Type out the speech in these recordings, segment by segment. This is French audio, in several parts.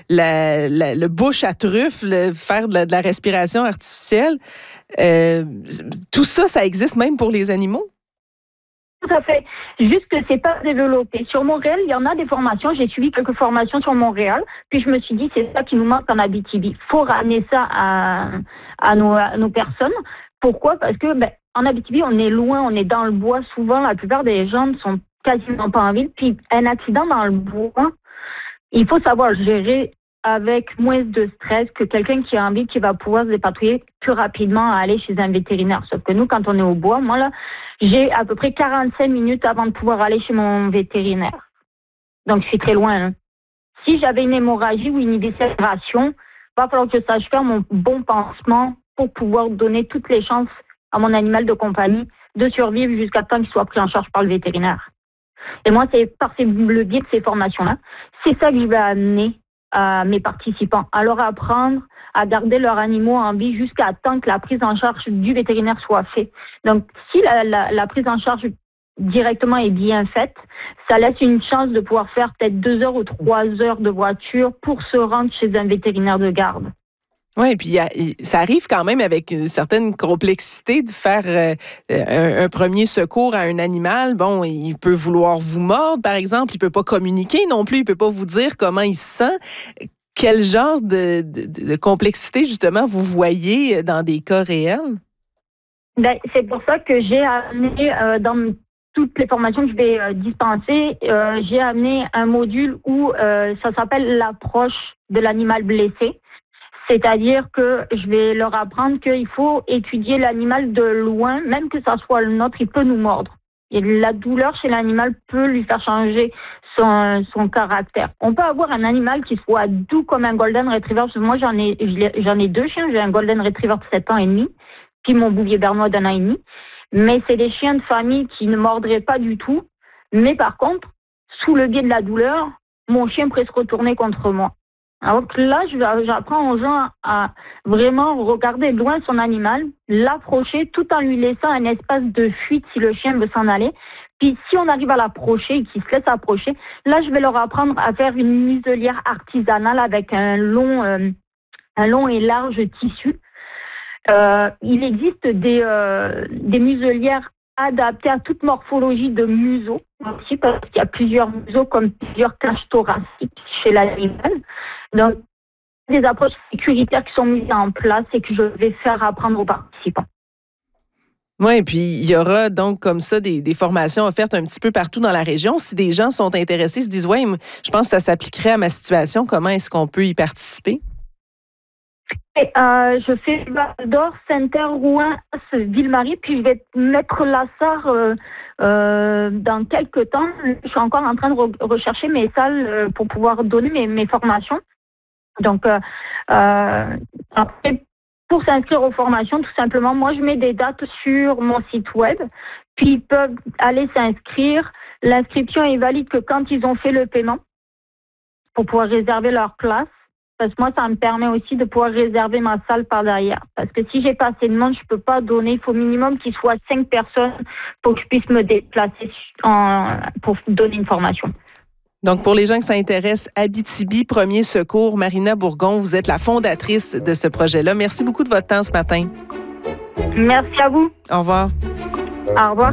le bouche à truffe, faire de la respiration artificielle. Tout ça, ça existe même pour les animaux? Tout à fait. Juste que c'est pas développé. Sur Montréal, il y en a des formations. J'ai suivi quelques formations sur Montréal. Puis je me suis dit, c'est ça qui nous manque en Abitibi. Il faut ramener ça à nos personnes. Pourquoi? Parce que en Abitibi, on est loin, on est dans le bois. Souvent, la plupart des gens ne sont quasiment pas en ville. Puis un accident dans le bois, il faut savoir gérer avec moins de stress que quelqu'un qui a envie, qui va pouvoir se dépatouiller plus rapidement à aller chez un vétérinaire. Sauf que nous, quand on est au bois, moi là, j'ai à peu près 45 minutes avant de pouvoir aller chez mon vétérinaire. Donc, je suis très loin. Hein. Si j'avais une hémorragie ou une éviscération, il va falloir que je sache faire mon bon pansement pour pouvoir donner toutes les chances à mon animal de compagnie de survivre jusqu'à temps qu'il soit pris en charge par le vétérinaire. Et moi, c'est par le biais de ces formations-là, c'est ça que je vais amener à mes participants, à leur apprendre à garder leurs animaux en vie jusqu'à temps que la prise en charge du vétérinaire soit faite. Donc, si la prise en charge directement est bien faite, ça laisse une chance de pouvoir faire peut-être 2 heures ou 3 heures de voiture pour se rendre chez un vétérinaire de garde. Oui, puis ça arrive quand même avec une certaine complexité de faire un premier secours à un animal. Bon, il peut vouloir vous mordre, par exemple. Il ne peut pas communiquer non plus. Il ne peut pas vous dire comment il se sent. Quel genre de complexité, justement, vous voyez dans des cas réels? C'est pour ça que j'ai amené dans toutes les formations que je vais dispenser, j'ai amené un module où ça s'appelle l'approche de l'animal blessé. C'est-à-dire que je vais leur apprendre qu'il faut étudier l'animal de loin, même que ça soit le nôtre, il peut nous mordre. Et la douleur chez l'animal peut lui faire changer son caractère. On peut avoir un animal qui soit doux comme un golden retriever. Moi, j'en ai 2 chiens. J'ai un golden retriever de 7 ans et demi, puis mon bouvier bernois d'1 an et demi. Mais c'est des chiens de famille qui ne mordraient pas du tout. Mais par contre, sous le biais de la douleur, mon chien pourrait se retourner contre moi. Donc là, j'apprends aux gens à vraiment regarder loin son animal, l'approcher tout en lui laissant un espace de fuite si le chien veut s'en aller. Puis si on arrive à l'approcher et qu'il se laisse approcher, là, je vais leur apprendre à faire une muselière artisanale avec un long et large tissu. Il existe des muselières adaptées à toute morphologie de museau, aussi parce qu'il y a plusieurs museaux comme plusieurs cages thoraciques chez l'animal. Donc, des approches sécuritaires qui sont mises en place et que je vais faire apprendre aux participants. Oui, puis il y aura donc comme ça des formations offertes un petit peu partout dans la région. Si des gens sont intéressés, se disent « Ouais, je pense que ça s'appliquerait à ma situation, comment est-ce qu'on peut y participer? » Je fais Val-d'Or, Saint-Rouen, Ville-Marie, puis je vais mettre la SAR dans quelques temps. Je suis encore en train de rechercher mes salles pour pouvoir donner mes formations. Donc, après, pour s'inscrire aux formations, tout simplement, moi, je mets des dates sur mon site web, puis ils peuvent aller s'inscrire. L'inscription est valide que quand ils ont fait le paiement pour pouvoir réserver leur place. Parce que moi, ça me permet aussi de pouvoir réserver ma salle par derrière. Parce que si j'ai pas assez de monde, je peux pas donner. Il faut minimum qu'il soit 5 personnes pour que je puisse me déplacer pour donner une formation. Donc, pour les gens qui s'intéressent, Abitibi Premier Secours, Marina Bourgon, vous êtes la fondatrice de ce projet-là. Merci beaucoup de votre temps ce matin. Merci à vous. Au revoir. Au revoir.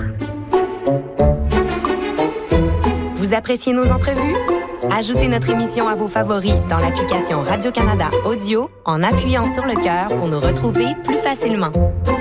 Vous appréciez nos entrevues? Ajoutez notre émission à vos favoris dans l'application Radio-Canada Audio en appuyant sur le cœur pour nous retrouver plus facilement.